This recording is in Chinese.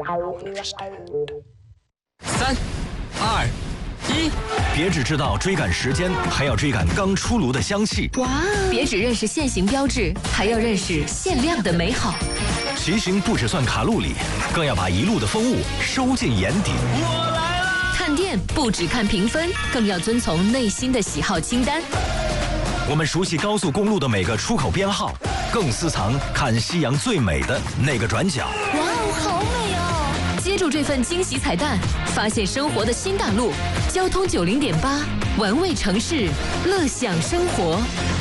3、2、1， 别只知道追赶时间，还要追赶刚出炉的香气。 哇！别只认识现行标志，还要认识限量的美好。 骑行不只算卡路里，更要把一路的风物收进眼底。 我来啦！ 看店不只看评分，更要遵从内心的喜好清单。 我们熟悉高速公路的每个出口编号，更私藏看夕阳最美的那个转角。 哇哦，好美哦！接住这份惊喜彩蛋，发现生活的新大陆。交通90.8，玩味城市，乐享生活。